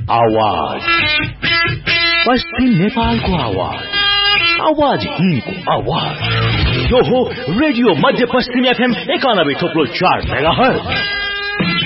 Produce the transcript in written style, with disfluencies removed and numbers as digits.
आवाज पश्चिम नेपालको आवाज आवाज हिन्दको आवाज यो हो रेडियो मध्य पश्चिम FM 91.4 मेगाहर्ज